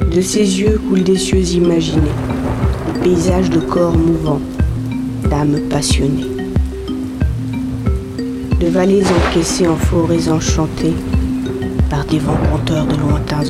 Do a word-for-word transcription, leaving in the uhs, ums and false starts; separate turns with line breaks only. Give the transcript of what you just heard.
De ses yeux coulent des cieux imaginés, des paysages de corps mouvants, d'âmes passionnées. De vallées encaissées en forêts enchantées par des vents conteurs de lointains